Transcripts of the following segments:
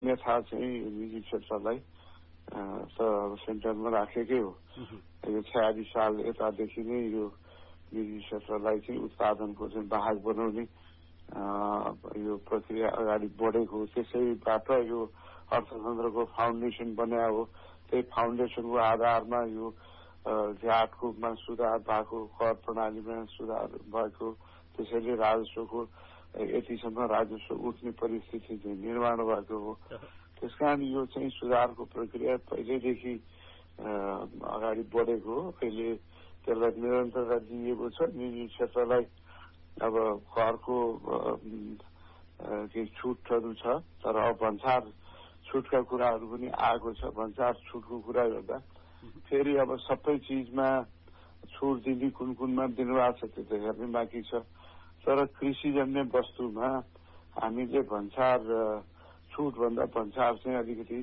अन्यथा चाहिँ निजी क्षेत्रलाई सेन्टरमा राखेकै हो। यो 46 साल यतादेखि नै यो निजी क्षेत्रलाई चाहिँ उत्पादनको चाहिँ वाहक बनाउने यो प्रक्रिया अगाडि बढेको हो। त्यसैबाट यो अर्थतन्त्रको फाउन्डेसन बनाए हो। त्यही फाउन्डेसनको आधारमा यो घाटकोमा सुधार भएको, कर प्रणालीमा सुधार भएको, त्यसैले राजस्वको यतिसम्म राजस्व उठ्ने परिस्थिति चाहिँ निर्माण भएको हो। त्यसकारण यो चाहिँ सुधारको प्रक्रिया पहिलेदेखि अगाडि बढेको हो। अहिले त्यसलाई निरन्तरता दिएको छ। निजी क्षेत्रलाई अब करको केही छुटहरू छ, तर अब भन्सार छुटका कुराहरू पनि आएको छ। भन्सार छुटको कुरा गर्दा फेरि अब सबै चिजमा छुट दिने कुनमा दिनुभएको छ त्यो त हेर्नै बाँकी छ। तर कृषिजन्य वस्तुमा हामीले भन्सार छुटभन्दा भन्सार चाहिँ अलिकति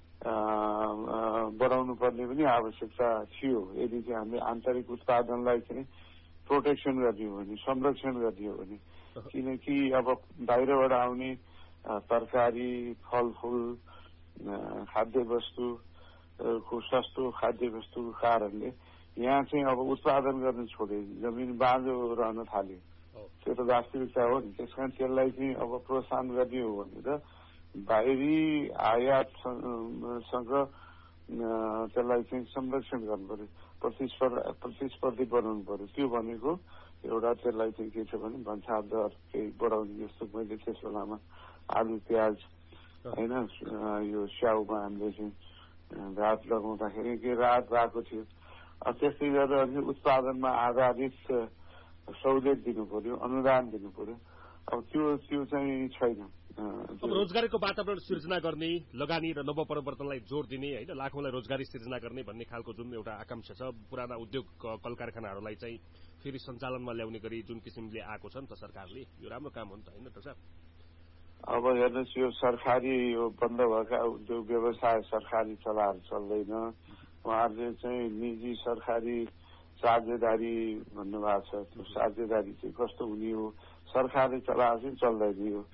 बढाउनु पर्ने पनि आवश्यकता थियो। यदि चाहिँ हामीले आन्तरिक उत्पादनलाई चाहिँ प्रोटेक्सन गर्ने हो भने, संरक्षण गर्ने हो भने, किनकि अब बाहिरबाट आउने तरकारी, फलफूल, खाद्य वस्तुको सस्तो खाद्य वस्तुको कारणले यहाँ चाहिँ अब उत्पादन गर्न छोडे, जमिन बाँझो रहन थाल्यो। त्यो त वास्तविकता हो नि। त्यसकारण त्यसलाई चाहिँ अब प्रोत्साहन गर्ने हो भने त बाहिरी आयातसँग त्यसलाई चाहिँ संरक्षण गर्नु पर्यो, प्रतिस्पर्धी बनाउनु पर्यो। त्यो भनेको एउटा त्यसलाई चाहिँ के छ भने भन्सार दर केही बढाउने, जस्तो मैले त्यस बेलामा आलु प्याज होइन यो स्याउमा हामीले चाहिँ राहत लगाउँदाखेरि के राहत भएको थियो। त्यस्तै गरेर उत्पादनमा आधारित सहुलियत दिनु पर्यो, अनुदान दिनु पर्यो। अब त्यो चाहिँ छैन। अब रोजगारीको वातावरण सिर्जना गर्ने, लगानी र नवपरिवर्तनलाई जोड़ दिने, होइन लाखौंलाई रोजगारी सिर्जना गर्ने भन्ने खालको जुन एउटा आकांक्षा छ, पुराना उद्योग कल कारखानाहरूलाई चाहिँ फेरि सञ्चालनमा ल्याउने गरी जुन किसिमले आएको छ नि त सरकारले, यो राम्रो काम हो नि त, होइन डाक्टर साहब? अब हेर्नुहोस्, यो सरकारी यो बन्द भएका उद्योग व्यवसाय सरकारी चलाएर चल्दैन। उहाँहरूले चाहिँ निजी सरकारी साझेदारी भन्नुभएको छ। त्यो साझेदारी चाहिँ कस्तो हुने हो? सरकारले चलाएर चाहिँ चल्दैन यो।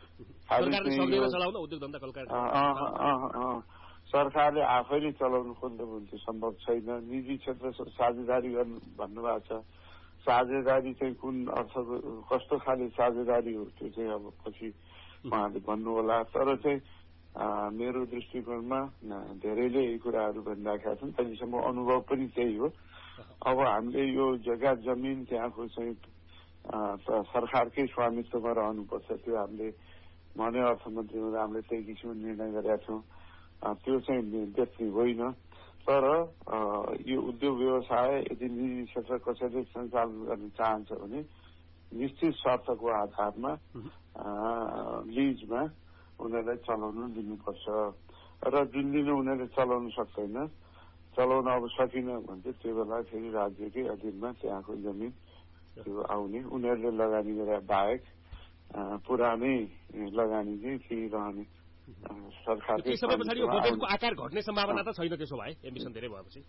सरकारले आफैले चलाउनु खोज्दा त्यो सम्भव छैन। निजी क्षेत्र साझेदारी गर्नु भन्नुभएको छ। साझेदारी चाहिँ कुन अर्थको कस्तो खाले साझेदारी हो त्यो चाहिँ अब पछि उहाँले भन्नु होला। तर चाहिँ मेरो दृष्टिकोणमा धेरैले यी कुराहरू भनिराखेका छन्। अहिलेसम्म अनुभव पनि त्यही हो। अब हामीले यो जग्गा जमिन त्यहाँको चाहिँ सरकारकै स्वामित्वमा रहनुपर्छ। त्यो हामीले माननीय अर्थमन्त्री हुँदा हामीले त्यही किसिमको निर्णय गरेका छौँ। त्यो चाहिँ बेच्ने होइन। तर यो उद्योग व्यवसाय यदि निजी क्षेत्र कसैले सञ्चालन गर्न चाहन्छ भने निश्चित शर्तको आधारमा लिजमा उनीहरूलाई चलाउन दिनुपर्छ। र जुन दिन उनीहरूले चलाउन सक्दैन, चलाउन अब सकिन भने चाहिँ त्यो बेला फेरि राज्यकै अधीनमा त्यहाँको जमिन त्यो आउने, उनीहरूले लगानी गरे बाहेक पुरानै लगानी चाहिँ फेरि रहने सरकारकै। बजेटको आकार घट्ने सम्भावना त छैन त्यसो भए एम्बिसन धेरै भएपछि?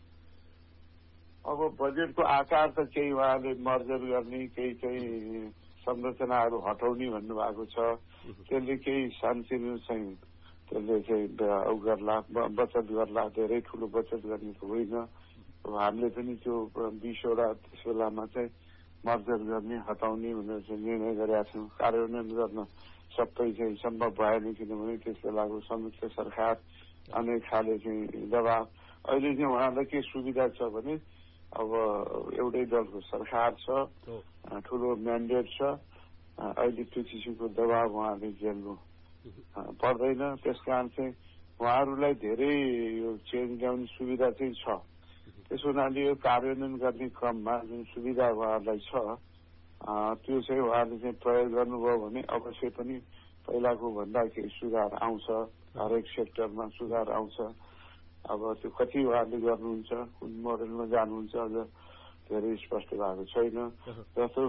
अब बजेटको आकार त केही उहाँले मर्जर गर्ने, केही चाहिँ संरचनाहरू हटाउने भन्नुभएको छ। त्यसले केही सानसानो चाहिँ त्यसले चाहिँ गर्ला, बचत गर्ला, धेरै ठुलो बचत गर्ने त होइन। हामीले पनि त्यो 20वटा त्यस बेलामा चाहिँ मर्जर गर्ने, हटाउने भनेर चाहिँ निर्णय गरेका छौँ। कार्यान्वयन गर्न सबै चाहिँ सम्भव भएन, किनभने त्यस बेलाको संयुक्त सरकार अनेक खाले चाहिँ दबाव। अहिले चाहिँ उहाँलाई के सुविधा छ भने अब एउटै दलको सरकार छ, ठुलो म्यान्डेट छ। अहिले त्यो किसिमको दबाव उहाँले झेल्नु पर्दैन। त्यसकारण चाहिँ उहाँहरूलाई धेरै यो चेन्ज ल्याउने सुविधा चाहिँ छ। त्यसो हुनाले यो कार्यान्वयन गर्ने क्रममा जुन सुविधा उहाँहरूलाई छ त्यो चाहिँ उहाँले चाहिँ प्रयोग गर्नुभयो भने अवश्य पनि पहिलाको भन्दा केही सुधार आउँछ, हरेक सेक्टरमा सुधार आउँछ। अब त्यो कति उहाँले गर्नुहुन्छ, कुन मोडलमा जानुहुन्छ अझ धेरै स्पष्ट भएको छैन। जस्तो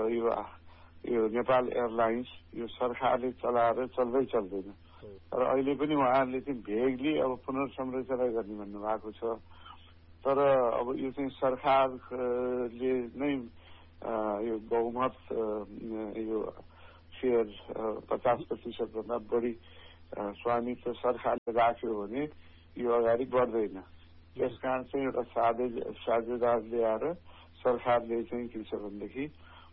यो नेपाल एयरलाइन्स यो सरकारले चलाएर चल्दैन। तर अहिले पनि उहाँहरूले चाहिँ भेगली अब पुनर्संरचना गर्ने भन्नुभएको छ। तर अब यो चाहिँ सरकारले नै यो बहुमत यो सेयर 50% भन्दा बढी स्वामित्व सरकारले राख्यो भने यो अगाडि बढ्दैन। त्यसकारण चाहिँ एउटा साझेदार ल्याएर सरकारले चाहिँ के छ भनेदेखि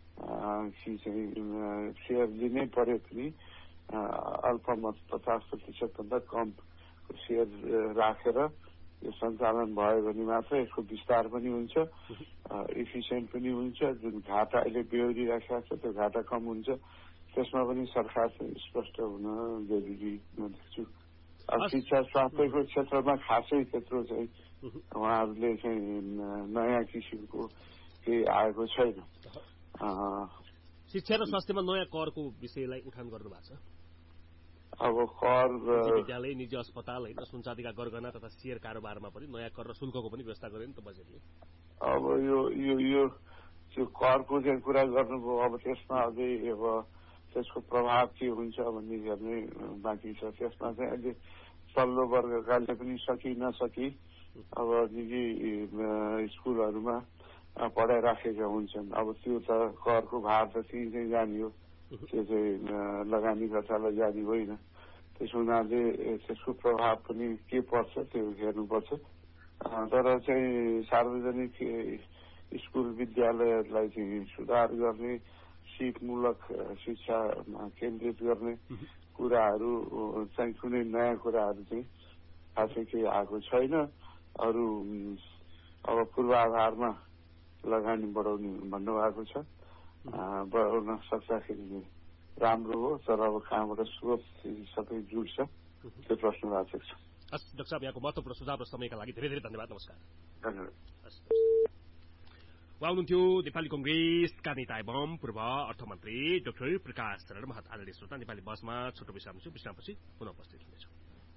सेयर दिनै पर्यो पनि अल्पमत 50% भन्दा कम सेयर राखेर यो सञ्चालन भयो भने मात्र यसको विस्तार पनि हुन्छ, इफिसियन्ट पनि हुन्छ। जुन घाटा अहिले बेहोरिराखेको छ त्यो घाटा कम हुन्छ। त्यसमा पनि सरकार चाहिँ स्पष्ट हुन जरुरी म देख्छु। शिक्षा स्वास्थ्यको क्षेत्रमा खासै त्यत्रो चाहिँ उहाँहरूले चाहिँ नयाँ किसिमको केही आएको छैन। शिक्षा र स्वास्थ्यमा नयाँ करको विषयलाई उठान गर्नु भएको छ। अब कर विद्यालय, निजी अस्पताल होइन, सुनचाँदीका गरगहना तथा शेयर कारोबारमा पनि नयाँ कर र शुल्कको पनि व्यवस्था गर्यो नि त बजेटले। अब यो करको चाहिँ कुरा गर्नुभयो। अब त्यसमा अझै अब त्यसको प्रभाव के हुन्छ भन्ने हेर्ने बाँकी छ। त्यसमा चाहिँ अहिले तल्लो वर्गकाले पनि सकि नसकी अब निजी स्कुलहरूमा पढाइराखेका हुन्छन्। अब त्यो त करको भार त त्यही चाहिँ जाने हो, त्यो चाहिँ लगानीकर्तालाई जाने होइन। त्यस हुनाले त्यसको प्रभाव पनि के पर्छ त्यो हेर्नुपर्छ। तर चाहिँ सार्वजनिक स्कुल विद्यालयहरूलाई चाहिँ सुधार गर्ने, सिपमूलक शिक्षामा केन्द्रित गर्ने कुराहरू चाहिँ कुनै नयाँ कुराहरू चाहिँ खासै केही आएको छैन। अरू अब पूर्वाधारमा लगानी बढाउने भन्नुभएको छ। बढाउन सक्दाखेरि राम्रो हो, तर अब कहाँबाट स्रोत सबै जुट्छ त्यो प्रश्नवाचक छ। हस् डाक्टर साहब, यहाँको महत्त्वपूर्ण सुझाव र समयका लागि धेरै धेरै धन्यवाद। नमस्कार। धन्यवाद। उहाँ हुनुहुन्थ्यो नेपाली कंग्रेसका नेता एवं पूर्व अर्थमन्त्री डाक्टर प्रकाश शरण महत। आदरणीय श्रोता, नेपाली बसमा छोटो विश्राम छु, विश्रामपछि पुनः उपस्थित हुनेछु।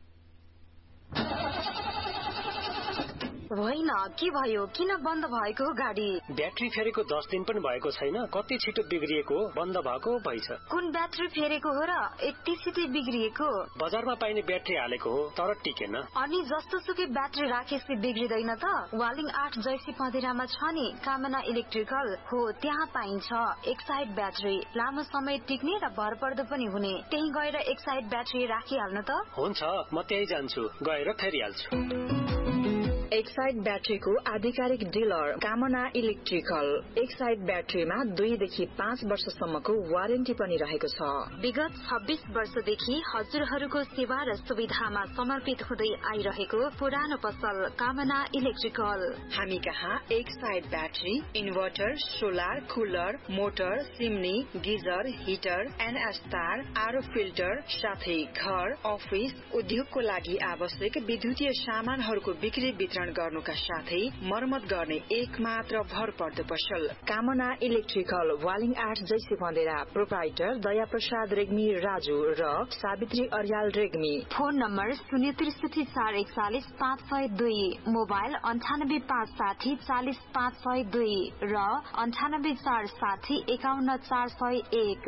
होइन, के भयो? किन बन्द भएको गाडी? ब्याट्री फेरेको 10 दिन पनि भएको छैन, कति छिटो बिग्रिएको, बन्द भएको भइछ। कुन ब्याट्री फेरेको हो र यति छिटो बिग्रिएको? बजारमा पाइने ब्याट्री हालेको हो तर टिकेन। अनि जस्तो सुकै ब्याट्री राखेपछि बिग्रिदैन त? वालिङ 8 जैसी पँधेरामा छ नि कामना इलेक्ट्रिकल हो, त्यहाँ पाइन्छ एक साइड ब्याट्री, लामो समय टिक्ने र भरपर्दो पनि हुने। त्यही गएर एक साइड ब्याट्री राखिहाल्नु त। हुन्छ, म त्यही जान्छु, गएर फेरिहाल्छु। एक साइड ब्याट्रीको आधिकारिक डिलर कामना इलेक्ट्रिकल। एक साइड ब्याट्रीमा 2 देखि 5 वर्षसम्मको वारेन्टी पनि रहेको छ। विगत 26 वर्षदेखि हजुरहरूको सेवा र सुविधामा समर्पित हुँदै आइरहेको पुरानो पसल कामना इलेक्ट्रिकल। हामी कहाँ एक side battery, inverter, solar, cooler, motor, सिमनी, geyser, heater, NS तार, आरओ फिल्टर साथै घर, अफिस, उद्योगको लागि आवश्यक विद्युतीय सामानहरूको बिक्री वितरण गर्नुका साथै मर्मत गर्ने एकमात्र भरपर्दो पसल कामना इलेक्ट्रिकल। वालिङ 8 जैसी बन्देरा। प्रोप्राइटर दया प्रसाद रेग्मी राजु र Savitri Aryal Regmi. Phone number 063 441 502, mobile 98560 40 502 र 98460 51 401।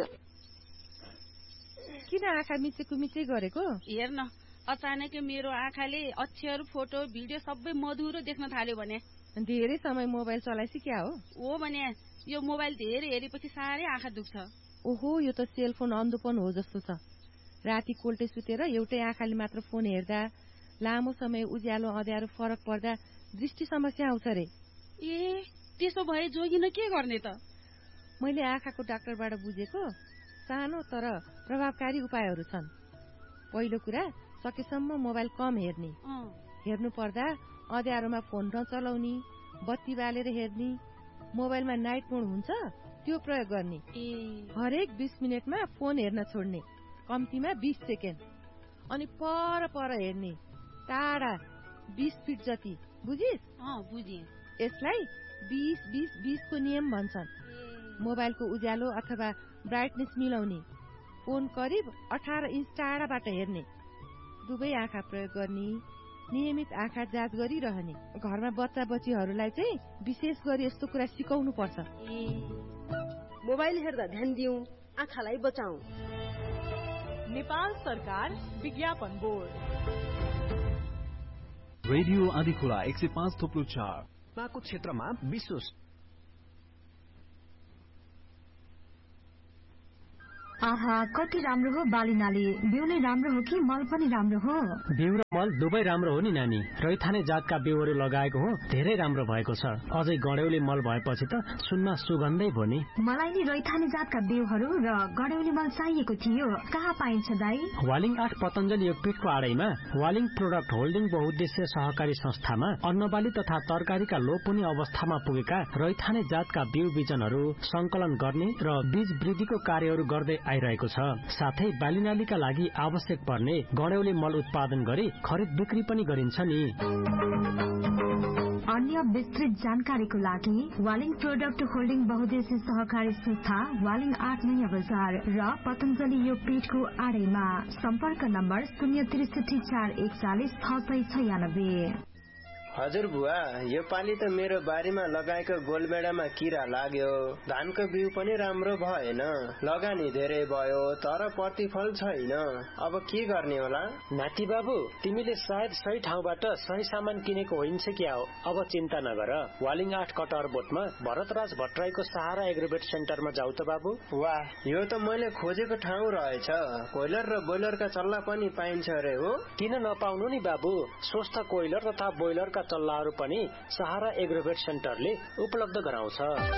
किन आँखा मिचेको मिचै गरेको? हेर्न, अचानक मेरो आँखाले अक्षर, फोटो, भिडियो सबै मधुरो देख्न थाल्यो भने। धेरै समय मोबाइल चलाइसी क्या हो? हो भने यो मोबाइल धेरै हेरेपछि साह्रै आँखा दुख्छ। ओहो, यो त सेलफोन अन्धोपन हो जस्तो छ। राति कोल्टे सुतेर एउटै आँखाले मात्र फोन हेर्दा, लामो समय उज्यालो अँध्यारो फरक पर्दा दृष्टि समस्या आउँछ रे। ए, त्यसो भए जोगिन के गर्ने त? मैले आँखाको डाक्टरबाट बुझेको सानो तर प्रभावकारी उपायहरू छन्। पहिलो कुरा, सकेसम्म मोबाइल कम हेर्ने। हेर्नु पर्दा अँध्यारोमा फोन नचलाउने, बत्ती बालेर हेर्ने, मोबाइलमा नाइट मोड हुन्छ त्यो प्रयोग गर्ने। हरेक 20 मिनटमा फोन हेर्न छोड्ने, कम्तीमा 20 सेकेन्ड। अनि पर हेर्ने, टाढा 20 फिट जति। बुझिस? बुझे। यसलाई 20-20-20 को नियम भन्छन्। मोबाइलको उज्यालो अथवा ब्राइटनेस मिलाउने, फोन करिब 18 इन्च टाढाबाट हेर्ने, दुवै आँखा प्रयोग गर्ने, नियमित आँखा जाँच गरिरहने। घरमा बच्चा बच्चीहरूलाई चाहिँ विशेष गरी यस्तो कुरा सिकाउनु पर्छ। मोबाइल हेर्दा ध्यान दिउँ, आँखालाई बचाऊ। नेपाल सरकार विज्ञापन बोर्ड। रेडियो आँधीखोला 105.4 माको क्षेत्रमा विश्व आहा कति राम्रो हो बालीनाली। बिउ नै राम्रो हो कि मल पनि राम्रो हो? बिउ र मल दुवै राम्रो हो नि नानी। रैथाने जातका बिउहरू लगाएको हो, धेरै राम्रो भएको छ। अझै गड्यौली मल भएपछि त सुनमा सुगन्धै भयो नि। मलाई नि रैथाने जातका बिउहरू र गड्यौली मल चाहिएको थियो। कहाँ पाइन्छ दाई? वालिङ 8 पतञ्जलि योगपीठको आडैमा वालिङ प्रोडक्ट होल्डिङ बहुद्देश्य सहकारी संस्थामा अन्नबाली तथा तरकारीका लोपुनी अवस्थामा पुगेका रैथाने जातका बिउ बिजनहरू संकलन गर्ने र बीज वृद्धिको कार्यहरू गर्दै आइरहेको छ। साथै बालीनालीका लागि आवश्यक पर्ने गड्यौली मल उत्पादन गरी खरिद बिक्री पनि गरिन्छ नि। अन्य विस्तृत जानकारीको लागि वालिङ प्रोडक्ट होल्डिङ बहुद्देश्य सहकारी संस्था वालिङ 8 नयाँ बजार र पतञ्जलि योगपीठको आडैमा। सम्पर्क नम्बर 063 हजुर बुवा, यो पाली त मेरो बारीमा लगाएको गोलमेडामा किरा लाग्यो। धानको बिउ पनि राम्रो भएन, लगानी धेरै भयो तर प्रतिफल छैन। अब के गर्ने होला? नाति बाबु, तिमीले सायद सही ठाउँबाट सही सामान किनेको होइन्छ क्या हो। अब चिन्ता नगर, वालिङ 8 कटहर बोटमा भरतराज भट्टराईको सहारा एग्रोवेट सेन्टरमा जाऊ त बाबु। वाह, यो त मैले खोजेको ठाउँ रहेछ। कोइलर र बोइलरका चल्ला पनि पाइन्छ अरे हो? किन नपाउनु नि बाबु, स्वस्थ कोइलर तथा बोइलरका चल्लाहरू पनि सहारा एग्रोवेट सेन्टरले उपलब्ध गराउँछ।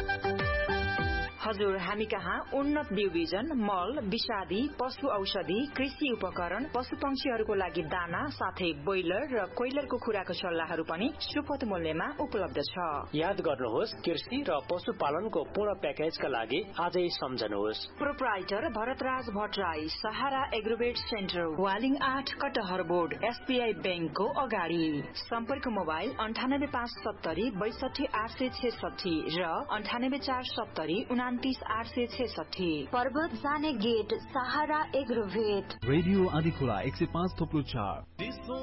हजुर, हामी कहाँ उन्नत बिउ बिजन, मल, विषादी, पशु औषधि, कृषि उपकरण, पशु पंक्षीहरूको लागि दाना साथै बोइलर र कोइलरको खुराको सल्लाहहरू पनि सुपथ मूल्यमा उपलब्ध छ। याद गर्नुहोस्, कृषि र पशुपालनको पूर्ण प्याकेजका लागि आजै सम्झनुहोस्। प्रोप्राइटर भरतराज भट्टराई, सहारा एग्रोवेट सेन्टर, वालिङ 8 कटहर बोर्ड, एसबीआई बैंकको अगाडि। सम्पर्क मोबाइल 98570 62866 र 98470 29 पर्वत जाने गेट, सहारा एग्रोवेट। रेडियो आदिखुला 105.4।